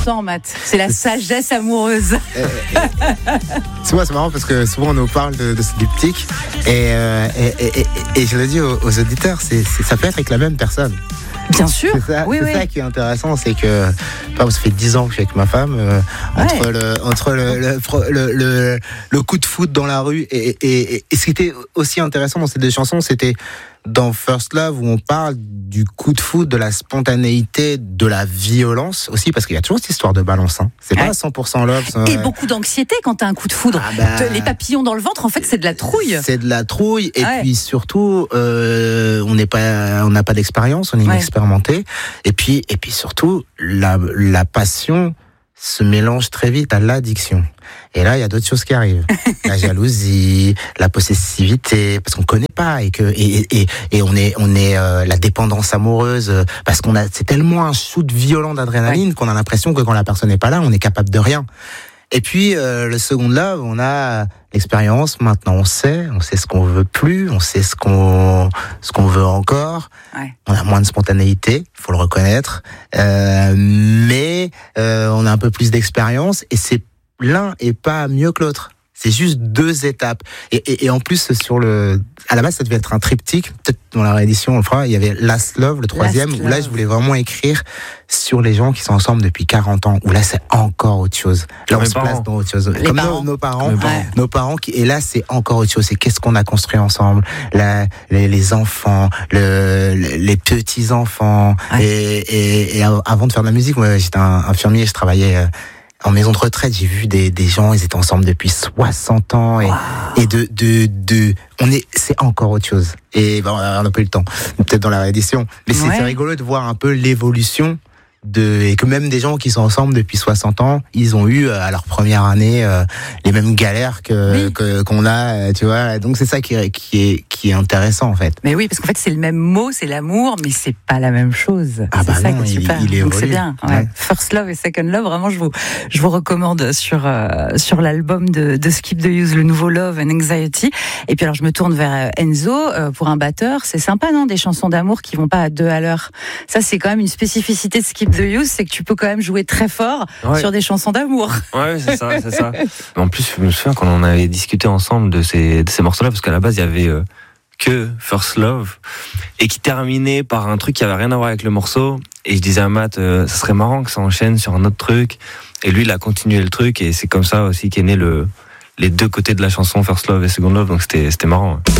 important, Matt. C'est la sagesse amoureuse. C'est marrant parce que souvent on nous parle de ce diptyque et je le dis aux auditeurs, ça peut être avec la même personne. Bien sûr. C'est ça qui est intéressant, c'est que ça fait 10 ans que je suis avec ma femme. Entre le coup de foot dans la rue et ce qui était aussi intéressant dans ces deux chansons, c'était dans First Love où on parle du coup de foot, de la spontanéité, de la violence aussi, parce qu'il y a toujours cette histoire de balance. C'est pas 100% love. Et beaucoup d'anxiété quand t'as un coup de foudre. Les papillons dans le ventre, en fait, c'est de la trouille. C'est de la trouille. Et puis surtout, on n'a pas d'expérience, on est inexpérimenté. Et puis surtout, la passion se mélange très vite à l'addiction. Et là, il y a d'autres choses qui arrivent. La jalousie, la possessivité, parce qu'on connaît pas et on est la dépendance amoureuse, parce c'est tellement un shoot violent d'adrénaline qu'on a l'impression que quand la personne n'est pas là, on est capable de rien. Et puis le second love, on a l'expérience. Maintenant, on sait ce qu'on veut plus, on sait ce qu'on veut encore. On a moins de spontanéité, faut le reconnaître, mais on a un peu plus d'expérience et l'un est pas mieux que l'autre. C'est juste 2 étapes. Et en plus, à la base, ça devait être un triptyque. Peut-être dans la réédition, on le fera. Il y avait Last Love, le 3e, où là, je voulais vraiment écrire sur les gens qui sont ensemble depuis 40 ans, où là, c'est encore autre chose. Là, on se place dans autre chose. Comme nos parents. Et là, c'est encore autre chose. C'est qu'est-ce qu'on a construit ensemble. Les enfants, les petits-enfants. Et avant de faire de la musique, moi, j'étais un infirmier, je travaillais en maison de retraite, j'ai vu des gens, ils étaient ensemble depuis 60 ans et c'est encore autre chose. Et on n'a pas eu le temps, peut-être dans la réédition. Mais c'est rigolo de voir un peu l'évolution et que même des gens qui sont ensemble depuis 60 ans, ils ont eu à leur première année les mêmes galères qu'on a, tu vois. Donc c'est ça qui est intéressant en fait. Mais oui, parce qu'en fait c'est le même mot, c'est l'amour, mais c'est pas la même chose. C'est ça qui est super. Il évolue. Donc c'est bien. Ouais. First Love et Second Love, vraiment je vous recommande sur l'album de Skip the Use, le nouveau Love and Anxiety. Et puis alors je me tourne vers Enzo pour un batteur. C'est sympa, non, des chansons d'amour qui vont pas à 2 à l'heure. Ça c'est quand même une spécificité de Skip the Use, c'est que tu peux quand même jouer très fort sur des chansons d'amour. Ouais, c'est ça. En plus, je me souviens quand on avait discuté ensemble de ces morceaux-là, parce qu'à la base, il y avait que First Love, et qui terminait par un truc qui avait rien à voir avec le morceau. Et je disais à Matt, ça serait marrant que ça enchaîne sur un autre truc. Et lui, il a continué le truc, et c'est comme ça aussi qu'est né les 2 côtés de la chanson, First Love et Second Love, donc c'était marrant.